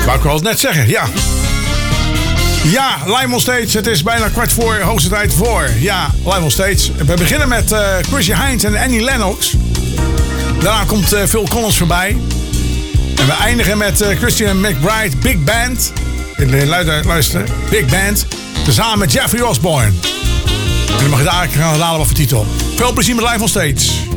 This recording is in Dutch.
Wou ik wel net zeggen, ja. Ja, Live on Stage. Het is bijna 15:15, hoogste tijd voor. Ja, Live on Stage. We beginnen met Chrissy Hynde en Annie Lennox. Daarna komt Phil Collins voorbij. En we eindigen met Christian McBride, Big Band. Luister, Big Band. Tezamen met Jeffrey Osborne. En dan mag je daar gaan raden wat voor titel. Veel plezier met Live on Stage.